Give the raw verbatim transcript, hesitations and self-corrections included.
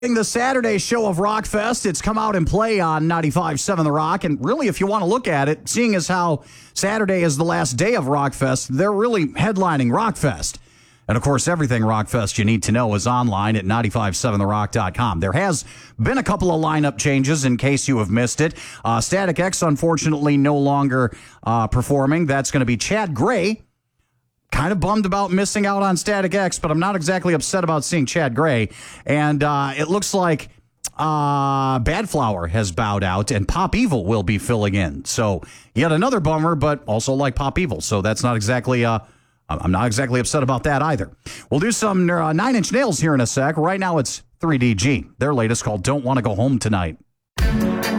The Saturday show of Rockfest, it's come out and play on ninety-five point seven The Rock. And really, if you want to look at it, seeing as how Saturday is the last day of Rockfest, they're really headlining Rockfest. And, of course, everything Rockfest you need to know is online at nine five seven the rock dot com. There has been a couple of lineup changes in case you have missed it. Uh, Static X, unfortunately, no longer uh, performing. That's going to be Chad Gray. Kind of bummed about missing out on Static X, but I'm not exactly upset about seeing Chad Gray. And uh, it looks like uh, Bad Flower has bowed out, and Pop Evil will be filling in. So yet another bummer, but also like Pop Evil. So that's not exactly, uh, I'm not exactly upset about that either. We'll do some uh, Nine Inch Nails here in a sec. Right now it's three D G. Their latest called Don't Want to Go Home Tonight.